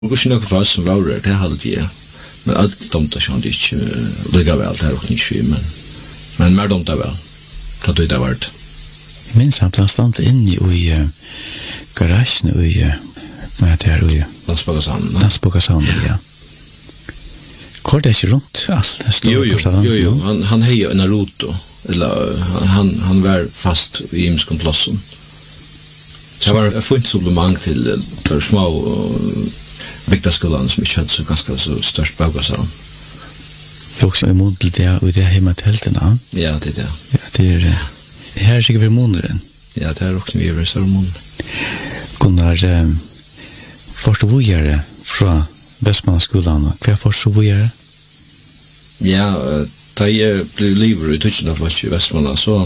Och så något fast som var det hade det. Men allt de där som det inte ligger väl där och inte men mer de där väl. Kan du det vart. Minns han plastant in i garagen och med där och Landsbogåsand, ja. Kort är runt allt. Jo, han hejar Naruto eller han var fast i imskomplassen. Det var ett fint supplement till de små Viktaskolan som inte hade så ganska så störst Bogåsand. Det är också en mån till det och det hemma tälterna. Ja, det är det. Ja, det är det här är säkert vid månaden. Ja, det är också vi över så mån. Gunnar första vågare från Västmanlandsskolan. Vad första vågare? Ja, da jeg ble livet i Tyskland i Vestmanland, så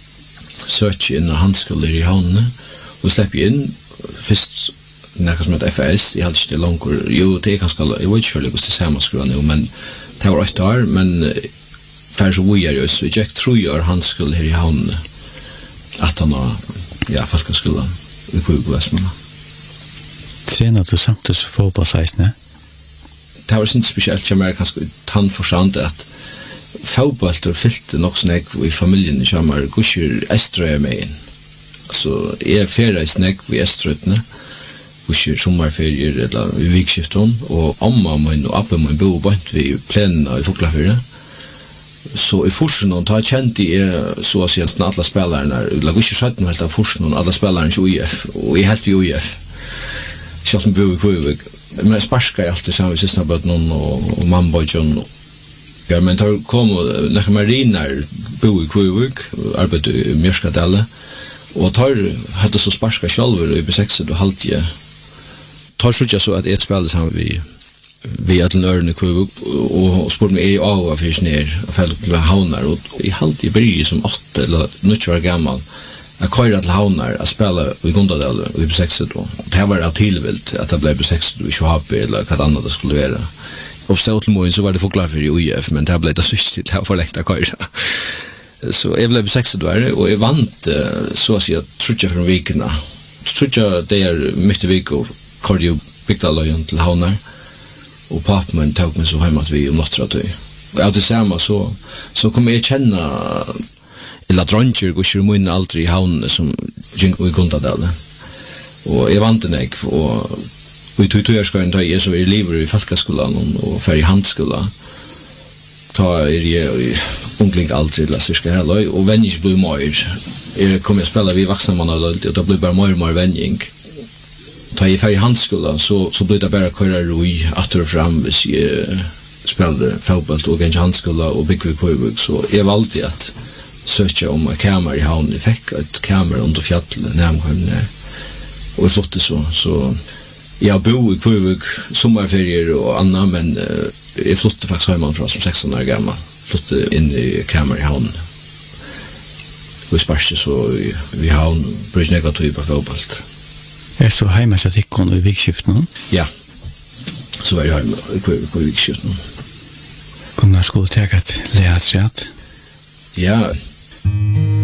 søkte jeg inn handskoler i havnene, og slapp jeg inn først noe som heter FS, jeg hadde ikke det langt, jo, det er ganske, jeg vet ikke hvis det er samme skolen nå, men det var 8 år, men færre så vujer jeg, så jeg gikk 3 år handskoler her i havnene, at han var, ja, folkeskolen i Vestmanland. Trener du samtidig fotballseisene? Det var inte speciellt som jag kanske tandforstand att fotboll fyllte nog snägg i familjen i Chamar gusher Estrøya med. Så är färra snägg vi Estrøyne. Gusher sommarferier eller i vikskifton och amma min och appa min bo bort vi planerna i Fuglafjörden. Så i forsen och ta känt i så att säga alla spelarna eller gusher sätten helt av forsen och alla spelarna i UF och i helt i UF. Så som bo i Kvövik. Men sparskar jag alltid samma sista på någon och mambojon. Ja, men tar kom när marinar bo i Kvövik, arbetar i Mjörskadalle och tar hade så sparska själva i B6 och haltje. Tar så jag så att ett spel som vi att nörden i Kvövik och sport med av fisk ner och fäll till havnar och i haltje blir som 8 eller 9 år gammal. Jag köra till havnar att spela i Gundadal och i B6 då. Det var av tillvilt att det blev B6 då i Schwab eller vad annat det skulle vara. Och så till morgon så var det Fuglafjörden i UF, men det blev det switch till att få läkta köra. Så jag blev B6 då och jag vant så att jag trodde från vikarna. Trodde det är mycket veckor kardio Vikdalöjen till havnar och pappan tog mig så hem att vi nattra till. Och av det samma så kommer jag känna eller dronjer går ju mun aldrig i havnen som gick i Gundadal. Och jag vant den och vi tog jag inte är så i livet i folkskolan och för i handskola. Ta i ungling aldrig la sig ska hela och vänjs blir mer. Jag kommer att spela vi vuxna man och det blir bara mer vänjing. Ta i för i handskola så blir det bara köra roi att fram vis spelade fotboll och en handskola och big Kvövik så är alltid att söka om en kamera i havn. Jag fick ett kamera under fjällen närmare. Och jag flotte så jag bor i Kvövik sommarferier och annat, men jag flotte faktiskt hemifrån som 16 år gammal. Flotte in i kamera i havn. Och i Sparse så vi havn brukar negativ på fotboll. Är så hemma så att det kommer i vikskiften? Ja. Så var jag hemma i vikskiften. Kunde skulle ta ett lärt. Ja.